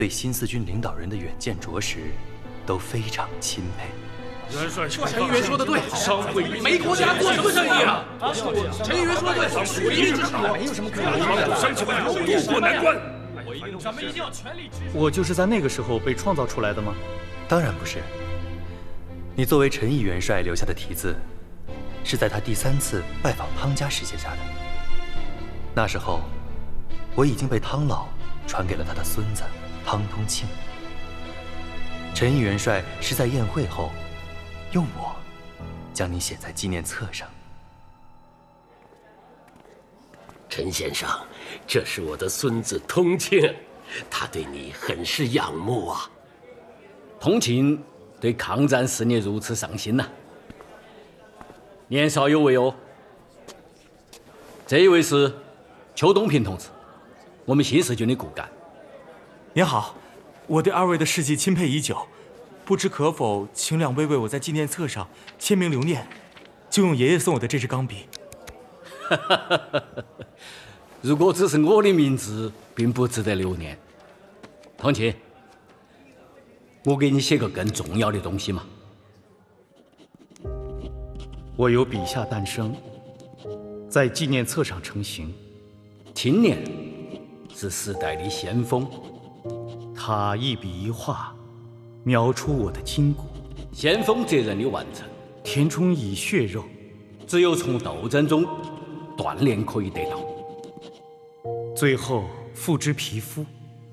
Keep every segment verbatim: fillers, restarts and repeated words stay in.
对新四军领导人的远见卓识都非常钦佩。 元帅， 陈议员说的对， 商会没国家做什么生意啊？陈议员说的对， 属于之上， 没有什么可以乡亲们渡过难关。 咱们一定要全力支持。 我就是在那个时候被创造出来的吗？ 当然不是。你作为陈毅元帅留下的题字，是在他第三次拜访汤家时写下的。那时候，我已经被汤老传给了他的孙子汤通庆。陈毅元帅是在宴会后，用我将你写在纪念册上。 陈先生，这是我的孙子通庆，他对你很是仰慕啊。 通庆对抗战事业如此上心呐、啊，年少有为哦。这一位是邱东平同志，我们新四军的骨干。 您好，我对二位的事迹钦佩已久，不知可否请两位为我在纪念册上签名留念，就用爷爷送我的这支钢笔。 如果只是我的名字，并不值得留念。通庆，我给你写个更重要的东西嘛。 我由笔下诞生，在纪念册上成型。 青年是时代的先锋， 他一笔一画，描出我的筋骨。 先锋责任的完成， 填充以血肉， 只有从斗争中锻炼可以得到， 最后付之皮肤。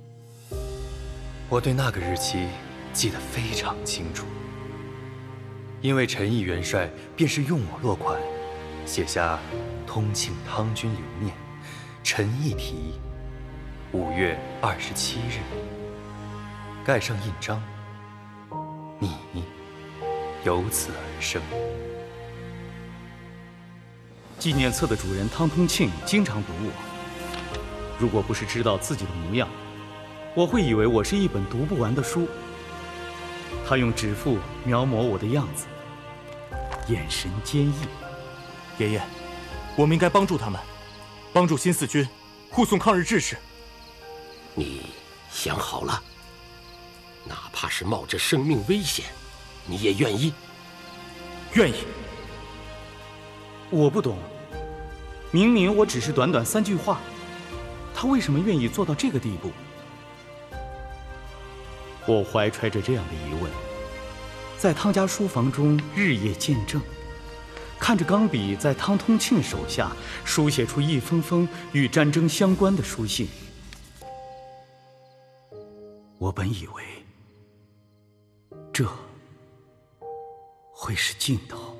我对那个日期记得非常清楚，因为陈毅元帅便是用我落款，写下“通庆汤军留念，陈毅题，五月二十七日”，盖上印章，你由此而生。 纪念册的主人汤通庆经常读我，如果不是知道自己的模样，我会以为我是一本读不完的书。他用指腹描摹我的样子，眼神坚毅。 爷爷，我们应该帮助他们，帮助新四军护送抗日志士。 你想好了？哪怕是冒着生命危险，你也愿意？ 愿意。 我不懂，明明我只是短短三句话，他为什么愿意做到这个地步？我怀揣着这样的疑问，在汤家书房中日夜见证，看着钢笔在汤通庆手下书写出一封封与战争相关的书信。我本以为这会是尽头。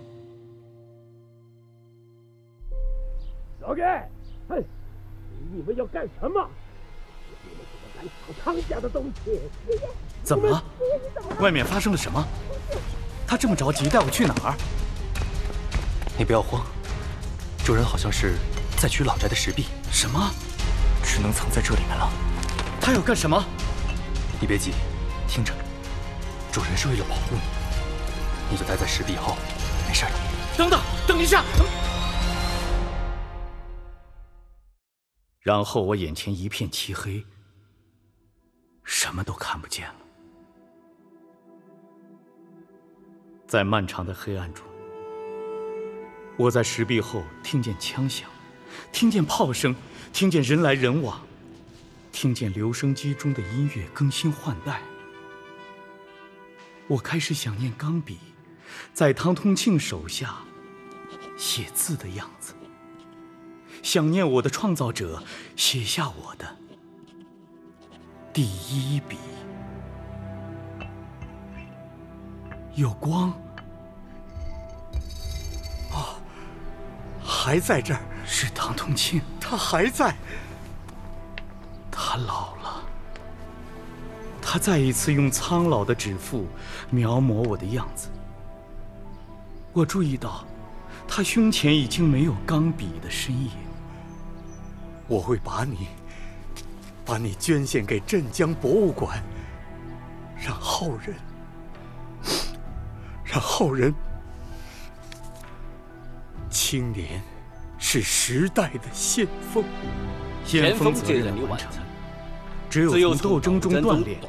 老盖，哼，你们要干什么？你们怎么敢抢汤家的东西？ 怎么了？外面发生了什么？他这么着急带我去哪儿？ 你不要慌，主人好像是在取老宅的石壁。 什么？ 只能藏在这里面了。 他要干什么？ 你别急，听着，主人是为了保护你，你就待在石壁后，没事的。 等等，等一下！然后我眼前一片漆黑，什么都看不见了。在漫长的黑暗中，我在石壁后听见枪响，听见炮声，听见人来人往，听见留声机中的音乐更新换代。我开始想念钢笔在汤通庆手下写字的样子，想念我的创造者写下我的第一笔。有光啊，还在这儿。 是汤通庆， 他还在。 他老了，他再一次用苍老的指腹描摹我的样子。我注意到他胸前已经没有钢笔的身影。 我会把你把你捐献给镇江博物馆，让后人让后人青年是时代的先锋。 先锋责任的完成， 只有从斗争中锻炼，